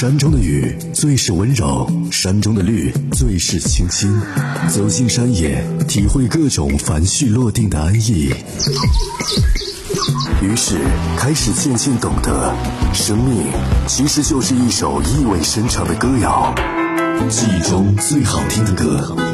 山中的雨最是温柔，山中的绿最是清新。走进山野，体会各种繁絮落定的安逸。于是开始渐渐懂得，生命其实就是一首意味深长的歌谣，记忆中最好听的歌。